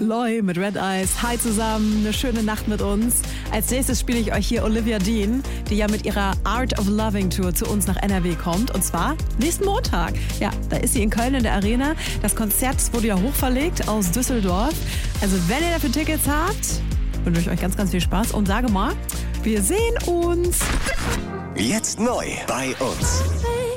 Eloy mit Red Eyes. Hi zusammen, eine schöne Nacht mit uns. Als nächstes spiele ich euch hier Olivia Dean, die ja mit ihrer Art of Loving Tour zu uns nach NRW kommt. Und zwar nächsten Montag. Ja, da ist sie in Köln in der Arena. Das Konzert wurde ja hochverlegt aus Düsseldorf. Also wenn ihr dafür Tickets habt, wünsche ich euch ganz, ganz viel Spaß. Und sage mal, wir sehen uns. Jetzt neu bei uns.